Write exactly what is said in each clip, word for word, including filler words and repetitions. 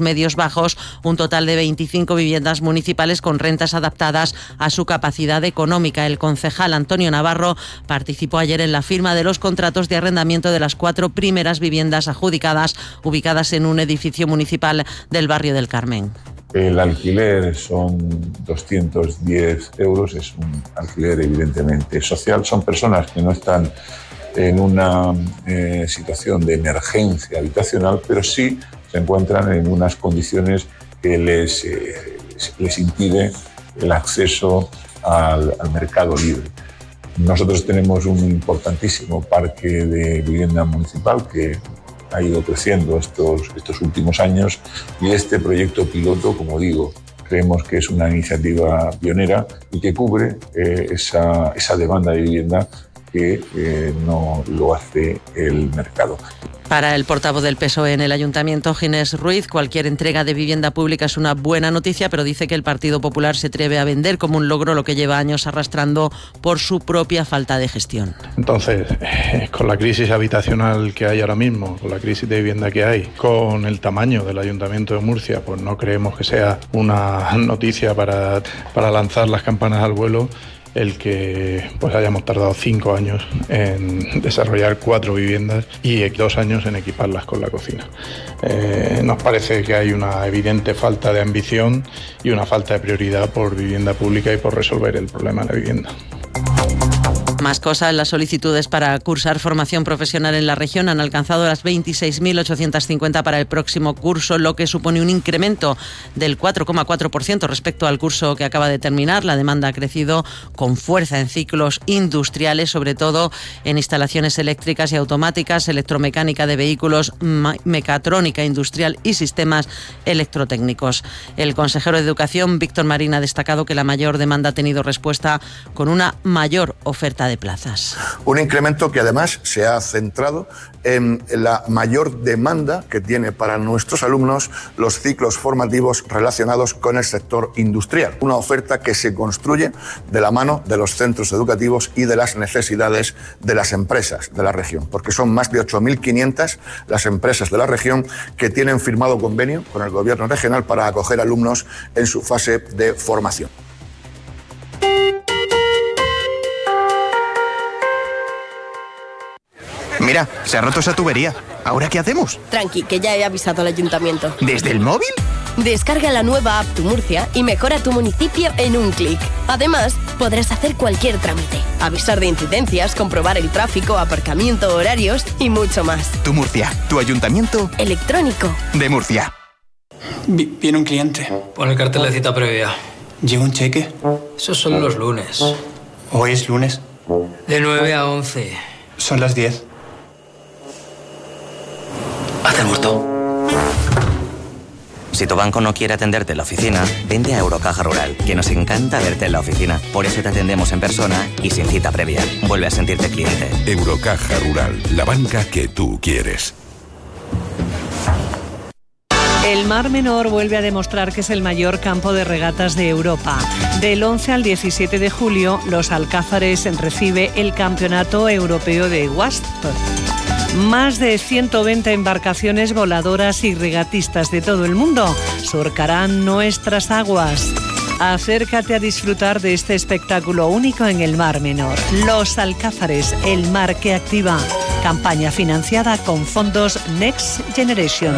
medios bajos un total de veinticinco viviendas municipales con rentas adaptadas a su capacidad económica. El concejal Antonio Navarro participó ayer en la firma de los contratos de arrendamiento de las cuatro primeras viviendas adjudicadas ubicadas en un edificio municipal del barrio del Carmen. El alquiler son doscientos diez euros, es un alquiler evidentemente social. Son personas que no están en una eh, situación de emergencia habitacional, pero sí se encuentran en unas condiciones que les, eh, les impide el acceso al, al mercado libre. Nosotros tenemos un importantísimo parque de vivienda municipal que ha ido creciendo estos, estos últimos años y este proyecto piloto, como digo, creemos que es una iniciativa pionera y que cubre eh, esa, esa demanda de vivienda que eh, no lo hace el mercado. Para el portavoz del P S O E en el Ayuntamiento, Ginés Ruiz, cualquier entrega de vivienda pública es una buena noticia, pero dice que el Partido Popular se atreve a vender como un logro lo que lleva años arrastrando por su propia falta de gestión. Entonces, eh, con la crisis habitacional que hay ahora mismo, con la crisis de vivienda que hay, con el tamaño del Ayuntamiento de Murcia, pues no creemos que sea una noticia para, para lanzar las campanas al vuelo el que pues hayamos tardado cinco años en desarrollar cuatro viviendas y dos años en equiparlas con la cocina. Eh, nos parece que hay una evidente falta de ambición y una falta de prioridad por vivienda pública y por resolver el problema de la vivienda. Más cosas, las solicitudes para cursar formación profesional en la región han alcanzado las veintiséis mil ochocientos cincuenta para el próximo curso, lo que supone un incremento del cuatro coma cuatro por ciento respecto al curso que acaba de terminar. La demanda ha crecido con fuerza en ciclos industriales, sobre todo en instalaciones eléctricas y automáticas, electromecánica de vehículos, mecatrónica industrial y sistemas electrotécnicos. El consejero de Educación, Víctor Marín, ha destacado que la mayor demanda ha tenido respuesta con una mayor oferta de de plazas. Un incremento que además se ha centrado en la mayor demanda que tiene para nuestros alumnos los ciclos formativos relacionados con el sector industrial. Una oferta que se construye de la mano de los centros educativos y de las necesidades de las empresas de la región, porque son más de ocho mil quinientas las empresas de la región que tienen firmado convenio con el gobierno regional para acoger alumnos en su fase de formación. Mira, se ha roto esa tubería. ¿Ahora qué hacemos? Tranqui, que ya he avisado al ayuntamiento. ¿Desde el móvil? Descarga la nueva app Tu Murcia y mejora tu municipio en un clic. Además, podrás hacer cualquier trámite, avisar de incidencias, comprobar el tráfico, aparcamiento, horarios y mucho más. Tu Murcia, tu ayuntamiento electrónico de Murcia. Viene un cliente. Pon el cartel de cita previa. ¿Llega un cheque? Esos son los lunes. ¿Hoy es lunes? De nueve a once. Son las diez. Haz el muerto. Si tu banco no quiere atenderte en la oficina, vente a Eurocaja Rural, que nos encanta verte en la oficina. Por eso te atendemos en persona y sin cita previa. Vuelve a sentirte cliente. Eurocaja Rural, la banca que tú quieres. El Mar Menor vuelve a demostrar que es el mayor campo de regatas de Europa. Del once al diecisiete de julio, Los Alcázares recibe el Campeonato Europeo de Wasp. Más de ciento veinte embarcaciones voladoras y regatistas de todo el mundo surcarán nuestras aguas. Acércate a disfrutar de este espectáculo único en el Mar Menor. Los Alcázares, el mar que activa. Campaña financiada con fondos Next Generation.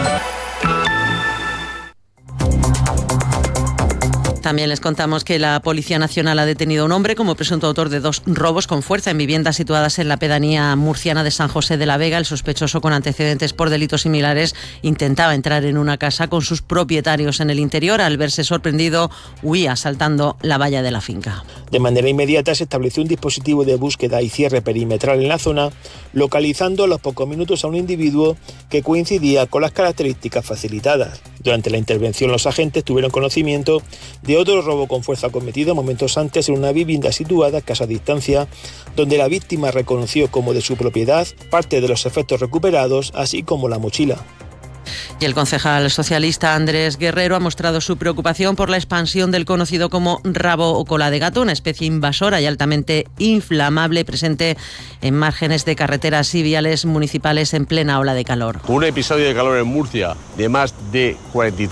También les contamos que la Policía Nacional ha detenido a un hombre como presunto autor de dos robos con fuerza en viviendas situadas en la pedanía murciana de San José de la Vega. El sospechoso, con antecedentes por delitos similares, intentaba entrar en una casa con sus propietarios en el interior. Al verse sorprendido, huía saltando la valla de la finca. De manera inmediata se estableció un dispositivo de búsqueda y cierre perimetral en la zona, localizando a los pocos minutos a un individuo que coincidía con las características facilitadas. Durante la intervención, los agentes tuvieron conocimiento de otro robo con fuerza cometido momentos antes en una vivienda situada a escasa distancia, donde la víctima reconoció como de su propiedad parte de los efectos recuperados, así como la mochila. Y el concejal socialista Andrés Guerrero ha mostrado su preocupación por la expansión del conocido como rabo o cola de gato, una especie invasora y altamente inflamable presente en márgenes de carreteras y viales municipales en plena ola de calor. Un episodio de calor en Murcia de más de cuarenta y tres